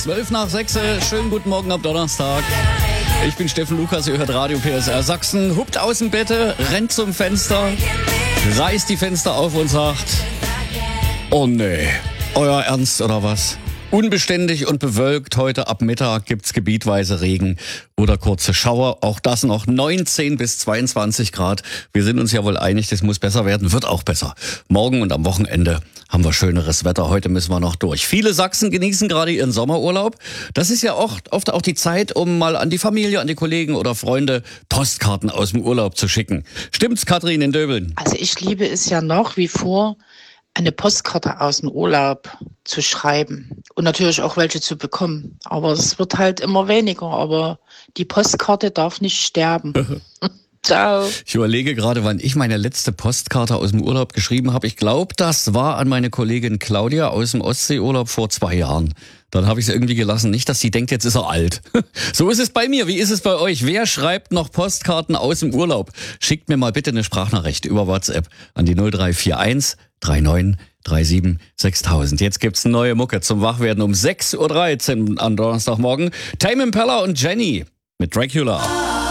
12:12. Schönen guten Morgen am Donnerstag. Ich bin Steffen Lukas, ihr hört Radio PSR Sachsen. Hupt aus dem Bette, rennt zum Fenster, reißt die Fenster auf und sagt: Oh nee, euer Ernst oder was? Unbeständig und bewölkt, heute ab Mittag gibt's gebietweise Regen oder kurze Schauer. Auch das noch 19 bis 22 Grad. Wir sind uns ja wohl einig, das muss besser werden, wird auch besser. Morgen und am Wochenende haben wir schöneres Wetter. Heute müssen wir noch durch. Viele Sachsen genießen gerade ihren Sommerurlaub. Das ist ja oft auch die Zeit, um mal an die Familie, an die Kollegen oder Freunde Postkarten aus dem Urlaub zu schicken. Stimmt's, Katrin in Döbeln? Also ich liebe es ja nach wie vor, eine Postkarte aus dem Urlaub zu schreiben und natürlich auch welche zu bekommen. Aber es wird halt immer weniger, aber die Postkarte darf nicht sterben. Ciao. Ich überlege gerade, wann ich meine letzte Postkarte aus dem Urlaub geschrieben habe. Ich glaube, das war an meine Kollegin Claudia aus dem Ostseeurlaub vor 2 Jahren. Dann habe ich es irgendwie gelassen. Nicht, dass sie denkt, jetzt ist er alt. So ist es bei mir. Wie ist es bei euch? Wer schreibt noch Postkarten aus dem Urlaub? Schickt mir mal bitte eine Sprachnachricht über WhatsApp an die 0341 39 37 6000. Jetzt gibt's eine neue Mucke zum Wachwerden um 6:13 Uhr am Donnerstagmorgen. Tame Impala und Jenny mit Dracula.